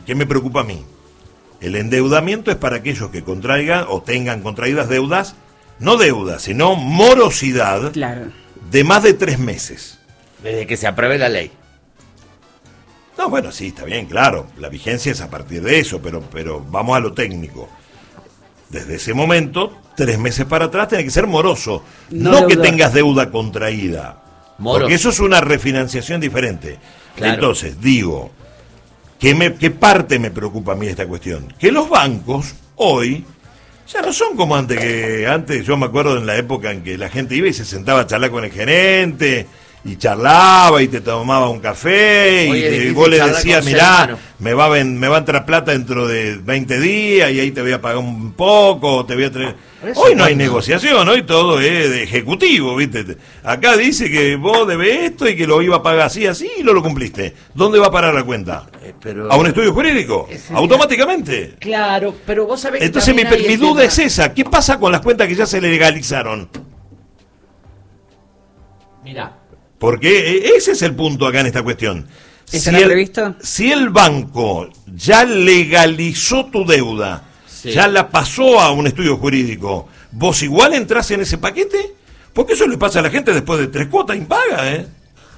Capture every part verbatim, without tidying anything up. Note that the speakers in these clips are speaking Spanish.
¿qué me preocupa a mí? El endeudamiento es para aquellos que contraigan o tengan contraídas deudas, no deudas, sino morosidad, claro, de más de tres meses. Desde que se apruebe la ley. No, bueno, sí, está bien, claro, la vigencia es a partir de eso, pero, pero vamos a lo técnico. Desde ese momento, tres meses para atrás, tiene que ser moroso, no, no que tengas deuda contraída, Moro. Porque eso es una refinanciación diferente. Claro. Entonces, digo, ¿qué, me, ¿qué parte me preocupa a mí de esta cuestión? Que los bancos hoy ya no son como antes, que antes yo me acuerdo en la época en que la gente iba y se sentaba a charlar con el gerente, y charlaba y te tomaba un café. Oye, y, te, y vos le decías, mirá, me va, a, me va a entrar plata dentro de veinte días y ahí te voy a pagar un poco, te voy a traer... Hoy no hay negociación, hoy todo es de ejecutivo, ¿viste? Acá dice que vos debes esto y que lo iba a pagar así, así y no lo cumpliste. ¿Dónde va a parar la cuenta? Eh, pero... ¿A un estudio jurídico? Automáticamente. Claro, pero vos sabés que entonces mi, mi duda tema... es esa, ¿qué pasa con las cuentas que ya se legalizaron? Mira. Porque ese es el punto acá en esta cuestión. ¿Estará si previsto? Si el banco ya legalizó tu deuda, sí, ya la pasó a un estudio jurídico, ¿vos igual entrás en ese paquete? Porque eso le pasa a la gente después de tres cuotas impaga, ¿eh?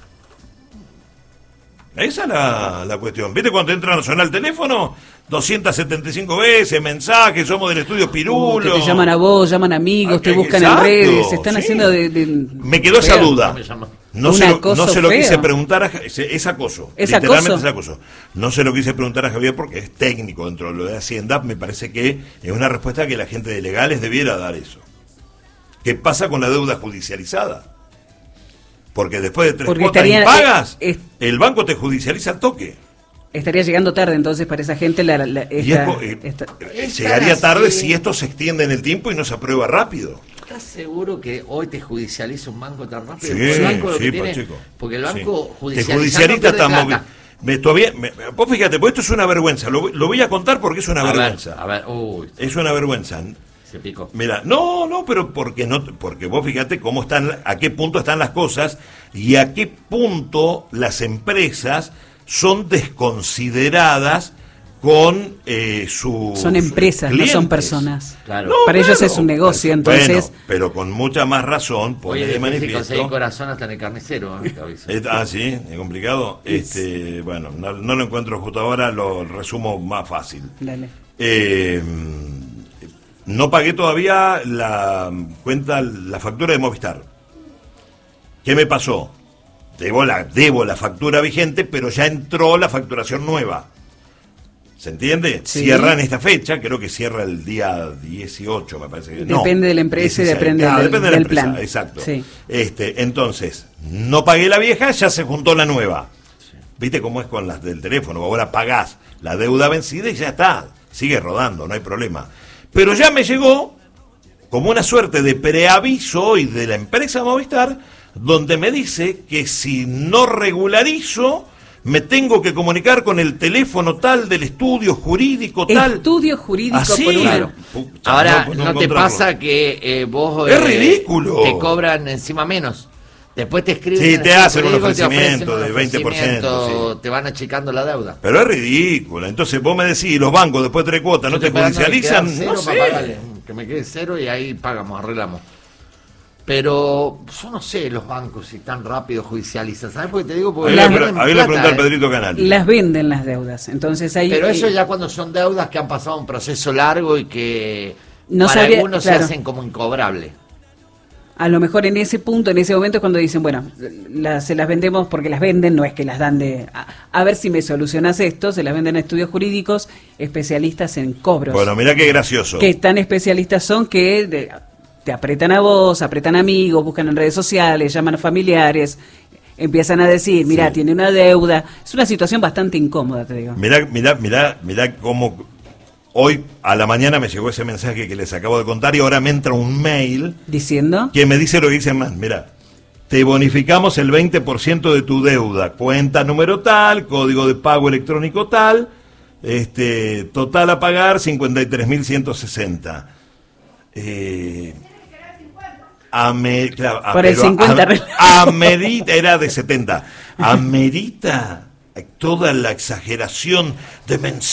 Esa es la, la cuestión. ¿Viste cuando te entra a sonar el teléfono? doscientas setenta y cinco veces, mensajes, somos del estudio Pirulo. Que te llaman a vos, llaman amigos, ah, te buscan exacto, en redes, se están sí. haciendo de, de... Me quedó esa duda. No se, lo, no se lo quise preguntar a es, es acoso. ¿Es literalmente acoso? Es acoso. No se lo quise preguntar a Javier porque es técnico dentro de lo de Hacienda. Me parece que es una respuesta que la gente de legales debiera dar eso. ¿Qué pasa con la deuda judicializada? Porque después de tres porque cuotas estaría, impagas, eh, eh, el banco te judicializa al toque. Estaría llegando tarde entonces para esa gente la, la, esta, es, eh, esta, eh, llegaría tarde si esto se extiende en el tiempo y no se aprueba rápido. ¿Estás seguro que hoy te judicializa un banco tan rápido? Sí, porque el banco, lo sí, que tiene, Pacheco. Porque el banco sí. judicializa. Te judicializa hasta móvil. Me, todavía, me, vos fíjate, porque esto es una vergüenza. Lo, lo voy a contar porque es una a vergüenza. Ver, a ver, uy, es una vergüenza. Se picó. Mira, no, no, pero porque no, porque vos fíjate cómo están, a qué punto están las cosas y a qué punto las empresas son desconsideradas con eh, su son empresas, clientes. No son personas. Claro. No, para claro, ellos es un negocio, entonces. Bueno, pero con mucha más razón, pone Oye, de manifiesto. Conseguir corazón hasta en el carnicero. ¿eh? Es, ah, sí, es complicado. Este, bueno, no, no lo encuentro justo ahora, lo resumo más fácil. Dale. Eh, no pagué todavía la cuenta, la factura de Movistar. ¿Qué me pasó? Debo la, debo la factura vigente, pero ya entró la facturación nueva. ¿Se entiende? Sí. Cierra en esta fecha, creo que cierra el día dieciocho, me parece que depende no, de la empresa y depende, claro, del, depende de la del empresa, plan. Exacto. Sí. Este, entonces, no pagué la vieja, ya se juntó la nueva. Sí. ¿Viste cómo es con las del teléfono? Ahora pagás la deuda vencida y ya está. Sigue rodando, no hay problema. Pero ya me llegó como una suerte de preaviso hoy de la empresa Movistar, donde me dice que si no regularizo, me tengo que comunicar con el teléfono tal del estudio jurídico tal. Estudio jurídico así. Por una... Claro. Pucha, Ahora, ¿no, no, no te pasa que eh, vos... Es eh, ridículo. Te cobran encima menos? Después te escriben... Sí, te hacen un ofrecimiento un de veinte por ciento. Sí. Te van achicando la deuda. Pero es ridículo. Entonces vos me decís, los bancos después de tres cuotas no te judicializan. Cero no sé. para pagarle, que me quede cero y ahí pagamos, arreglamos. Pero yo no sé los bancos si tan rápido judicializan. ¿Sabes por qué te digo? Porque a mí le pregunté al Pedrito Canal. Las venden las deudas. Entonces ahí, Pero eso ya cuando son deudas que han pasado un proceso largo y que no para sabría, algunos claro. se hacen como incobrables. A lo mejor en ese punto, en ese momento es cuando dicen, bueno, la, se las vendemos porque las venden, no es que las dan de... A, a ver si me solucionas esto, se las venden a estudios jurídicos, especialistas en cobros. Bueno, mira qué gracioso. Que tan especialistas son que de, te apretan a vos, apretan amigos, buscan en redes sociales, llaman a familiares, empiezan a decir, mira, sí. tiene una deuda. Es una situación bastante incómoda, te digo. Mira, mira, mira, mira cómo... Hoy a la mañana me llegó ese mensaje que les acabo de contar y ahora me entra un mail diciendo que me dice lo que dice más. Mira, te bonificamos el veinte por ciento de tu deuda, cuenta número tal, código de pago electrónico tal, este total a pagar cincuenta y tres mil ciento sesenta. Eh, ame, claro, a, Por el cincuenta. A, amerita, era de setenta. Amerita toda la exageración de mensajes